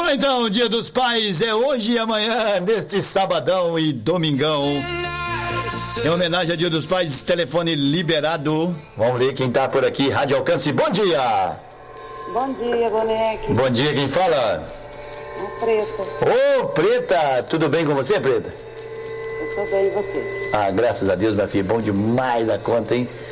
Vamos lá então, Dia dos Pais é hoje e amanhã, neste sabadão e domingão. Em homenagem ao Dia dos Pais, telefone liberado. Vamos ver quem tá por aqui, Rádio Alcance, bom dia! Bom dia, boneco. Bom dia, quem fala? Preta. Ô, Preta, tudo bem com você, Preta? Eu tô bem, e você? Ah, graças a Deus, minha filha, bom demais a conta, hein?